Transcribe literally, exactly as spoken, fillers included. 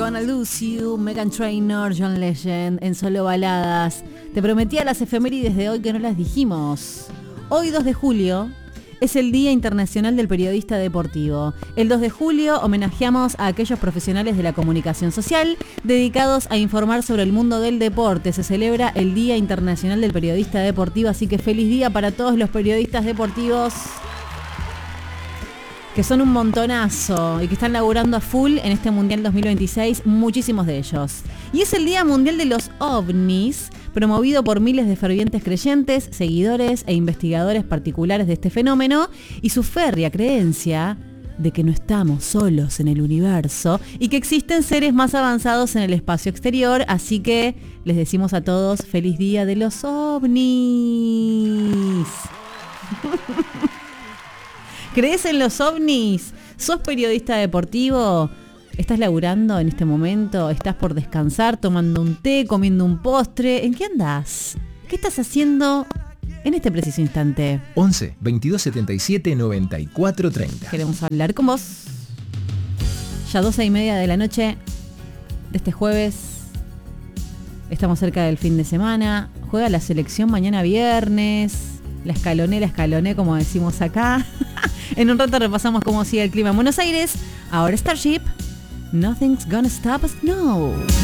Gonna Lose You, Meghan Trainor, John Legend, en Solo Baladas. Te prometía las efemérides de hoy que no las dijimos. Hoy, dos de julio, es el Día Internacional del Periodista Deportivo. El dos de julio homenajeamos a aquellos profesionales de la comunicación social dedicados a informar sobre el mundo del deporte. Se celebra el Día Internacional del Periodista Deportivo, así que feliz día para todos los periodistas deportivos que son un montonazo y que están laburando a full en este Mundial dos mil veintiséis, muchísimos de ellos. Y es el Día Mundial de los OVNIs, promovido por miles de fervientes creyentes, seguidores e investigadores particulares de este fenómeno y su férrea creencia de que no estamos solos en el universo y que existen seres más avanzados en el espacio exterior, así que les decimos a todos feliz Día de los OVNIs. ¿Crees en los ovnis? ¿Sos periodista deportivo? ¿Estás laburando en este momento? ¿Estás por descansar, tomando un té, comiendo un postre? ¿En qué andás? ¿Qué estás haciendo en este preciso instante? once, veintidós setenta y siete, noventa y cuatro, treinta. Queremos hablar con vos. Ya doce y media de la noche de este jueves. Estamos cerca del fin de semana. Juega la selección mañana viernes. La escaloné, la escaloné, como decimos acá. En un rato repasamos cómo sigue el clima en Buenos Aires. Ahora Starship. Nothing's gonna stop us, no.